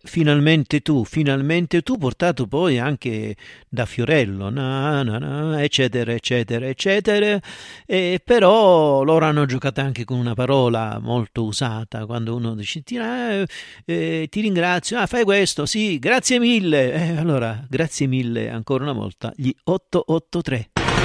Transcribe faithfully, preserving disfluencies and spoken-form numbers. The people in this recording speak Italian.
finalmente tu, finalmente tu, portato poi anche da Fiorello, na, na, na, eccetera, eccetera, eccetera. E però loro hanno giocato anche con una parola molto usata, quando uno dice ti, eh, eh, ti ringrazio, ah, fai questo, sì, grazie mille. Eh, allora, grazie mille ancora una volta, gli otto otto tre.